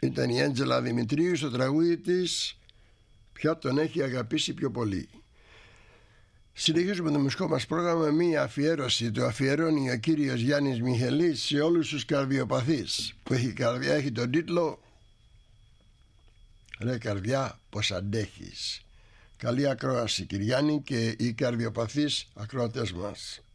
Ήταν η Έντζελα Δημητρίου στο τραγούδι της «Ποια τον έχει αγαπήσει πιο πολύ». Συνεχίζουμε το μουσικό μας πρόγραμμα με μία αφιέρωση. Το αφιερώνει ο κύριος Γιάννης Μιχελής σε όλους τους καρδιοπαθείς. Που έχει καρδιά, έχει τον τίτλο «Ρε καρδιά πως αντέχεις». Καλή ακρόαση Κυριάννη και οι καρδιοπαθείς ακροατές μας.